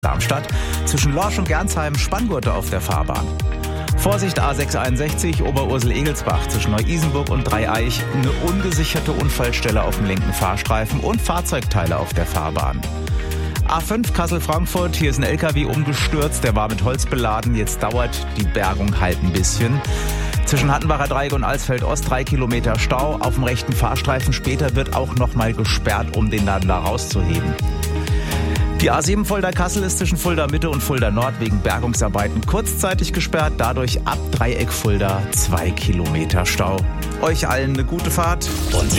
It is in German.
Darmstadt. Zwischen Lorsch und Gernsheim Spanngurte auf der Fahrbahn. Vorsicht A661 Oberursel-Egelsbach zwischen Neu-Isenburg und Dreieich. Eine ungesicherte Unfallstelle auf dem linken Fahrstreifen und Fahrzeugteile auf der Fahrbahn. A5 Kassel-Frankfurt, hier ist ein LKW umgestürzt, der war mit Holz beladen. Jetzt dauert die Bergung halt ein bisschen. Zwischen Hattenbacher Dreieck und Alsfeld-Ost 3 Kilometer Stau auf dem rechten Fahrstreifen. Später wird auch nochmal gesperrt, um den dann da rauszuheben. Die A7 Fulda-Kassel ist zwischen Fulda Mitte und Fulda Nord wegen Bergungsarbeiten kurzzeitig gesperrt. Dadurch ab Dreieck Fulda 2 Kilometer Stau. Euch allen eine gute Fahrt und